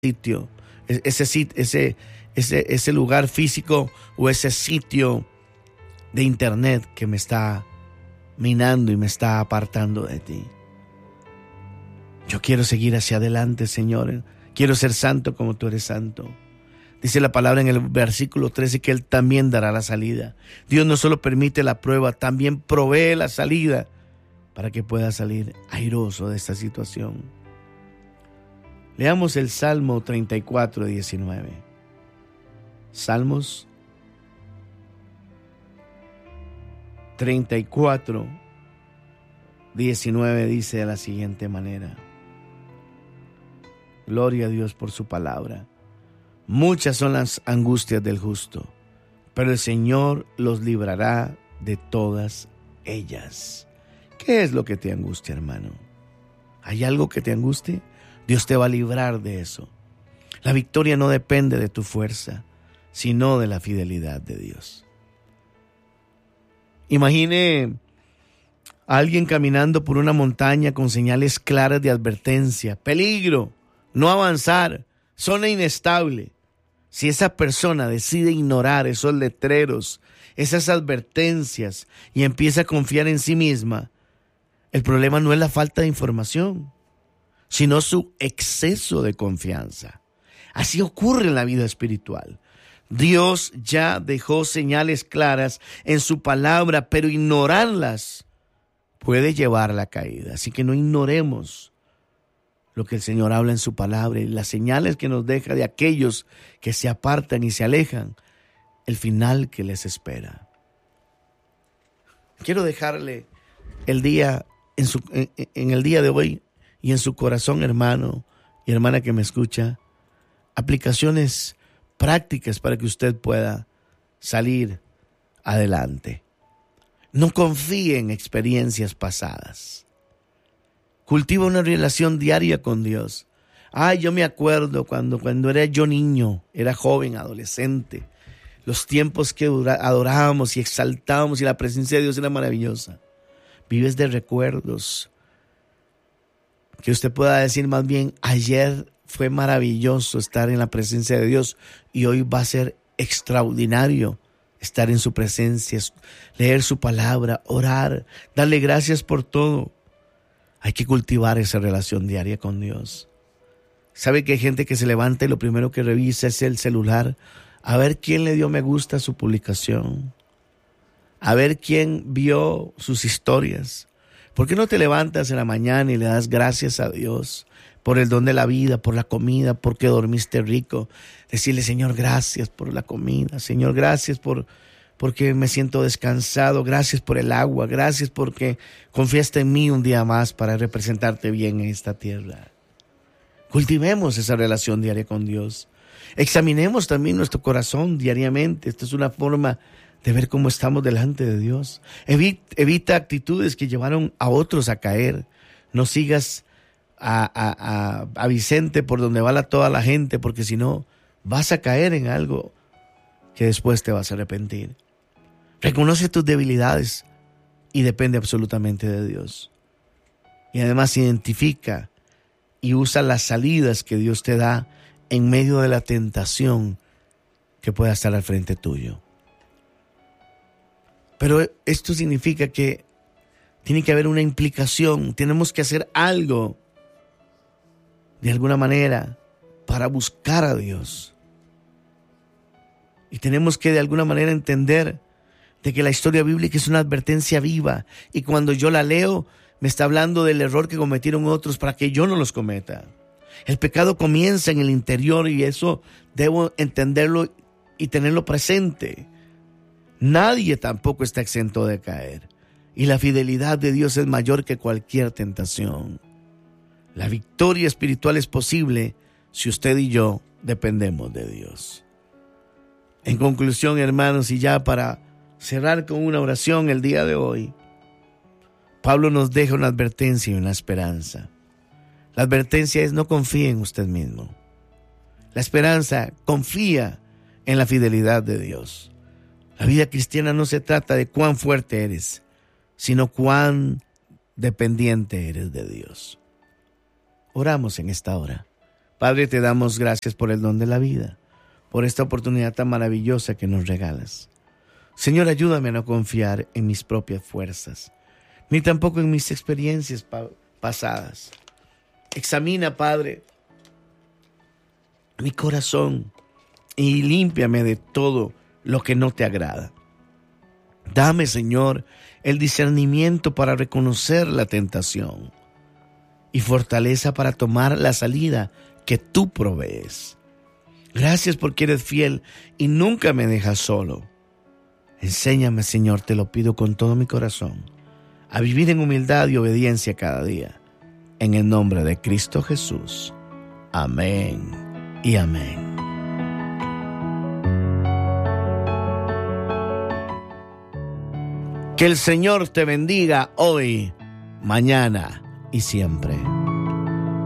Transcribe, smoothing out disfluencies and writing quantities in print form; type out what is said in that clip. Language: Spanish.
sitio, ese lugar físico o ese sitio de internet que me está minando y me está apartando de ti. Yo quiero seguir hacia adelante, Señor. Quiero ser santo como tú eres santo. Dice la palabra en el versículo 13 que Él también dará la salida. Dios no solo permite la prueba, también provee la salida para que pueda salir airoso de esta situación. Leamos el Salmo 34, 19. Salmos 34, 19 dice de la siguiente manera. Gloria a Dios por su palabra. Muchas son las angustias del justo, pero el Señor los librará de todas ellas. ¿Qué es lo que te angustia, hermano? ¿Hay algo que te angustie? Dios te va a librar de eso. La victoria no depende de tu fuerza, sino de la fidelidad de Dios. Imagine a alguien caminando por una montaña con señales claras de advertencia, peligro, no avanzar, zona inestable. Si esa persona decide ignorar esos letreros, esas advertencias y empieza a confiar en sí misma, el problema no es la falta de información, sino su exceso de confianza. Así ocurre en la vida espiritual. Dios ya dejó señales claras en su palabra, pero ignorarlas puede llevar a la caída. Así que no ignoremos lo que el Señor habla en su palabra y las señales que nos deja de aquellos que se apartan y se alejan, el final que les espera. Quiero dejarle el día en el día de hoy y en su corazón, hermano y hermana que me escucha, aplicaciones prácticas para que usted pueda salir adelante. No confíe en experiencias pasadas. Cultiva una relación diaria con Dios. Yo me acuerdo cuando era yo niño, era joven, adolescente, los tiempos que adorábamos y exaltábamos y la presencia de Dios era maravillosa. Vives de recuerdos. Que usted pueda decir más bien, ayer fue maravilloso estar en la presencia de Dios y hoy va a ser extraordinario estar en su presencia, leer su palabra, orar, darle gracias por todo. Hay que cultivar esa relación diaria con Dios. ¿Sabe que hay gente que se levanta y lo primero que revisa es el celular? A ver quién le dio me gusta a su publicación. A ver quién vio sus historias. ¿Por qué no te levantas en la mañana y le das gracias a Dios por el don de la vida, por la comida, porque dormiste rico? Decirle, Señor, gracias por la comida. Señor, gracias porque me siento descansado. Gracias por el agua. Gracias porque confiaste en mí un día más para representarte bien en esta tierra. Cultivemos esa relación diaria con Dios. Examinemos también nuestro corazón diariamente. Esta es una forma de ver cómo estamos delante de Dios. Evita actitudes que llevaron a otros a caer. No sigas a Vicente por donde va toda la gente, porque si no vas a caer en algo que después te vas a arrepentir. Reconoce tus debilidades y depende absolutamente de Dios. Y además identifica y usa las salidas que Dios te da en medio de la tentación que pueda estar al frente tuyo. Pero esto significa que tiene que haber una implicación. Tenemos que hacer algo de alguna manera para buscar a Dios. Y tenemos que de alguna manera entender de que la historia bíblica es una advertencia viva. Y cuando yo la leo, me está hablando del error que cometieron otros para que yo no los cometa. El pecado comienza en el interior y eso debo entenderlo y tenerlo presente. Nadie tampoco está exento de caer. Y la fidelidad de Dios es mayor que cualquier tentación. La victoria espiritual es posible si usted y yo dependemos de Dios. En conclusión, hermanos, y ya para cerrar con una oración el día de hoy, Pablo nos deja una advertencia y una esperanza. La advertencia es: no confíe en usted mismo. La esperanza: confía en la fidelidad de Dios. La vida cristiana no se trata de cuán fuerte eres, sino cuán dependiente eres de Dios. Oramos en esta hora. Padre, te damos gracias por el don de la vida, por esta oportunidad tan maravillosa que nos regalas. Señor, ayúdame a no confiar en mis propias fuerzas, ni tampoco en mis experiencias pasadas. Examina, Padre, mi corazón y límpiame de todo lo que no te agrada. Dame, Señor, el discernimiento para reconocer la tentación y fortaleza para tomar la salida que tú provees. Gracias porque eres fiel y nunca me dejas solo. Enséñame, Señor, te lo pido con todo mi corazón, a vivir en humildad y obediencia cada día. En el nombre de Cristo Jesús. Amén y amén. Que el Señor te bendiga hoy, mañana y siempre.